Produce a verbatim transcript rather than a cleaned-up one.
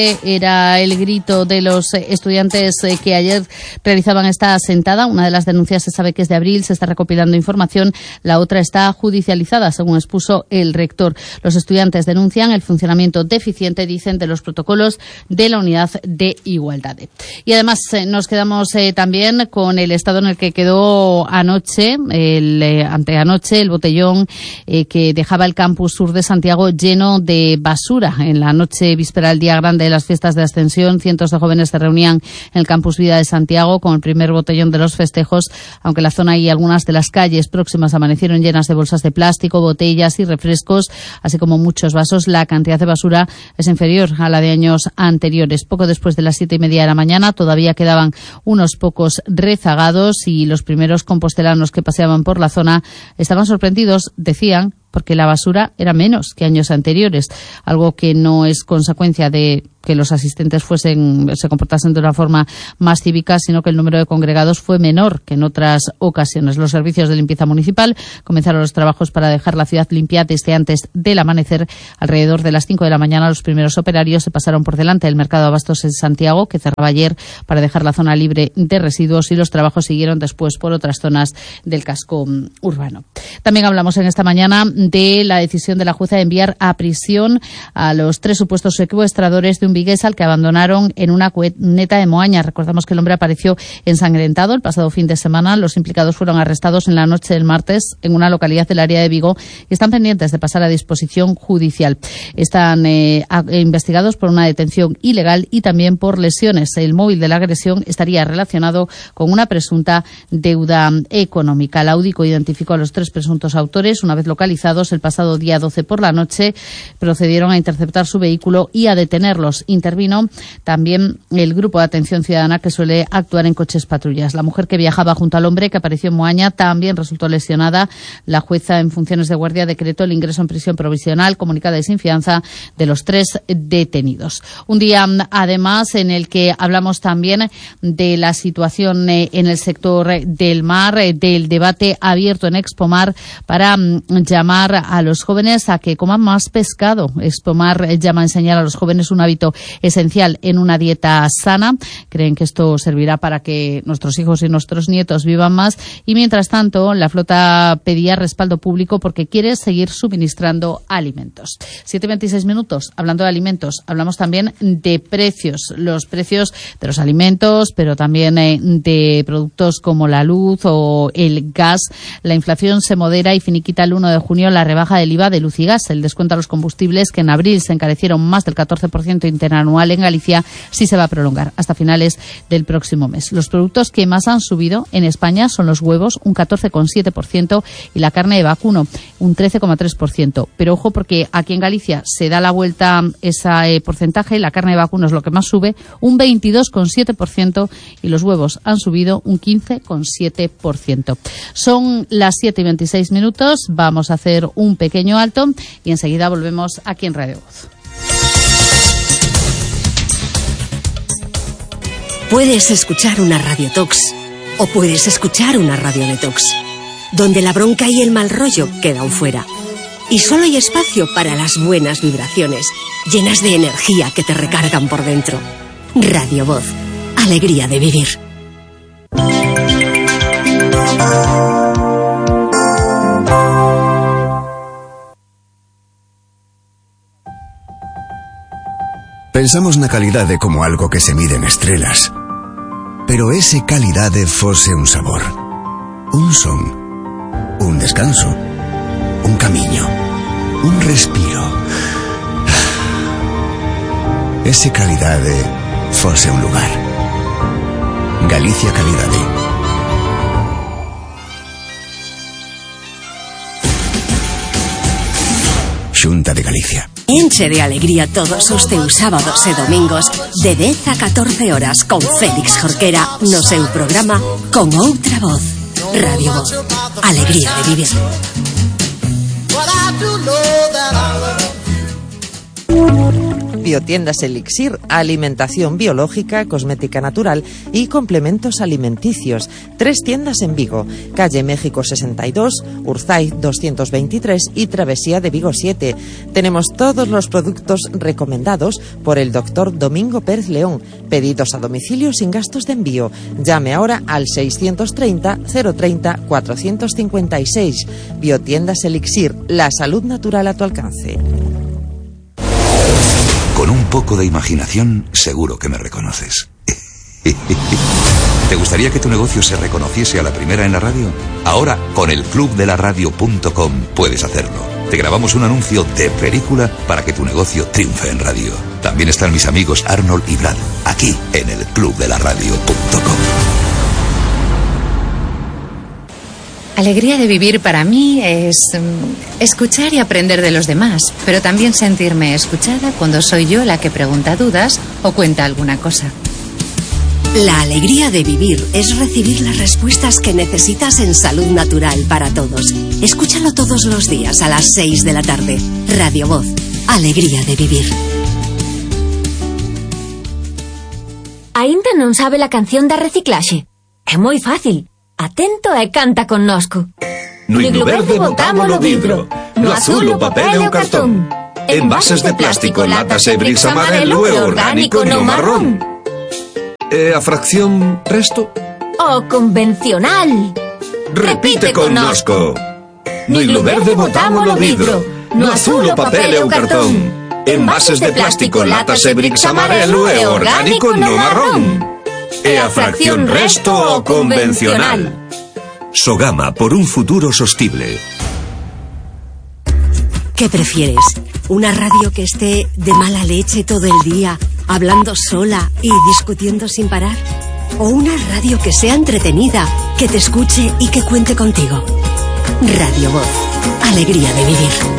Era el grito de los estudiantes que ayer realizaban esta sentada. Una de las denuncias se sabe que es de abril, se está recopilando información. La otra está judicializada, según expuso el rector. Los estudiantes denuncian el funcionamiento deficiente, dicen, de los protocolos de la unidad de igualdad. Y además eh, nos quedamos eh, también con el estado en el que quedó anoche, el, eh, anteanoche, el botellón eh, que dejaba el campus sur de Santiago lleno de basura. En la noche víspera del día grande las fiestas de Ascensión, cientos de jóvenes se reunían en el Campus Vida de Santiago con el primer botellón de los festejos, aunque la zona y algunas de las calles próximas amanecieron llenas de bolsas de plástico, botellas y refrescos, así como muchos vasos. La cantidad de basura es inferior a la de años anteriores. Poco después de las siete y media de la mañana todavía quedaban unos pocos rezagados y los primeros compostelanos que paseaban por la zona estaban sorprendidos, decían, porque la basura era menos que años anteriores, algo que no es consecuencia de que los asistentes fuesen se comportasen de una forma más cívica, sino que el número de congregados fue menor que en otras ocasiones. Los servicios de limpieza municipal comenzaron los trabajos para dejar la ciudad limpia desde antes del amanecer. Alrededor de las cinco de la mañana los primeros operarios se pasaron por delante del mercado de abastos en Santiago, que cerraba ayer, para dejar la zona libre de residuos, y los trabajos siguieron después por otras zonas del casco urbano. También hablamos en esta mañana de la decisión de la jueza de enviar a prisión a los tres supuestos secuestradores de un vigués al que abandonaron en una cuneta de Moaña. Recordamos que el hombre apareció ensangrentado el pasado fin de semana. Los implicados fueron arrestados en la noche del martes en una localidad del área de Vigo y están pendientes de pasar a disposición judicial. Están eh, investigados por una detención ilegal y también por lesiones. El móvil de la agresión estaría relacionado con una presunta deuda económica. La UDICO identificó a los tres presuntos autores. Una vez localizados, el pasado día doce por la noche procedieron a interceptar su vehículo y a detenerlos. Intervino también el grupo de atención ciudadana que suele actuar en coches patrullas. La mujer que viajaba junto al hombre que apareció en Moaña también resultó lesionada. La jueza en funciones de guardia decretó el ingreso en prisión provisional, comunicada y sin fianza, de los tres detenidos. Un día, además, en el que hablamos también de la situación en el sector del mar, del debate abierto en Expomar para llamar a los jóvenes a que coman más pescado. Expomar llama a enseñar a los jóvenes un hábito esencial en una dieta sana. Creen que esto servirá para que nuestros hijos y nuestros nietos vivan más, y mientras tanto la flota pedía respaldo público porque quiere seguir suministrando alimentos. siete y veintiséis minutos. Hablando de alimentos, hablamos también de precios. Los precios de los alimentos, pero también eh, de productos como la luz o el gas. La inflación se modera y finiquita el uno de junio la rebaja del I V A de luz y gas. El descuento a los combustibles, que en abril se encarecieron más del catorce por ciento interanual en Galicia, sí se va a prolongar hasta finales del próximo mes. Los productos que más han subido en España son los huevos, un catorce coma siete por ciento, y la carne de vacuno, un trece coma tres por ciento. Pero ojo, porque aquí en Galicia se da la vuelta ese eh, porcentaje. La carne de vacuno es lo que más sube, un veintidós coma siete por ciento, y los huevos han subido un quince coma siete por ciento. Son las siete y veintiséis minutos. Vamos a hacer un pequeño alto y enseguida volvemos aquí en Radio Voz. Puedes escuchar una radiotox o puedes escuchar una radio detox, donde la bronca y el mal rollo quedan fuera. Y solo hay espacio para las buenas vibraciones, llenas de energía que te recargan por dentro. Radio Voz, alegría de vivir. Pensamos na calidade como algo que se mide en estrelas. Pero ese calidade fose un sabor, un son, un descanso, un camiño, un respiro. Ese calidade fose un lugar. Galicia Calidade. Xunta de Galicia. Enche de alegría todos os teus sábados e domingos de dez a catorce horas con Félix Jorquera no seu programa Con Outra Voz. Radio Voz, alegría de vivir. Biotiendas Elixir, alimentación biológica, cosmética natural y complementos alimenticios. Tres tiendas en Vigo, calle México sesenta y dos, Urzaiz doscientos veintitrés y Travesía de Vigo siete. Tenemos todos los productos recomendados por el doctor Domingo Pérez León. Pedidos a domicilio sin gastos de envío. Llame ahora al seiscientos treinta, cero treinta, cuatrocientos cincuenta y seis. Biotiendas Elixir, la salud natural a tu alcance. Con un poco de imaginación, seguro que me reconoces. ¿Te gustaría que tu negocio se reconociese a la primera en la radio? Ahora, con el club de la radio punto com puedes hacerlo. Te grabamos un anuncio de película para que tu negocio triunfe en radio. También están mis amigos Arnold y Brad, aquí en el club de la radio punto com. Alegría de vivir para mí es um, escuchar y aprender de los demás, pero también sentirme escuchada cuando soy yo la que pregunta dudas o cuenta alguna cosa. La alegría de vivir es recibir las respuestas que necesitas en Salud Natural para Todos. Escúchalo todos los días a las seis de la tarde. Radio Voz. Alegría de vivir. Aínda non sabe la canción da reciclaxe? É moi fácil. Atento e canta connosco. No iglo verde botámolo vidro, no azul o papel e o cartón. Envases de plástico, latas e bricks amarelo e orgánico no marrón. E a fracción resto? O convencional. Repite connosco. No iglo verde botámolo vidro, no azul o papel e o cartón. Envases de plástico, latas e bricks amarelo e orgánico no marrón. E a fracción resto o convencional. Sogama, por un futuro sostible. ¿Qué prefieres? ¿Una radio que esté de mala leche todo el día, hablando sola y discutiendo sin parar? ¿O una radio que sea entretenida, que te escuche y que cuente contigo? Radio Voz. Alegría de vivir.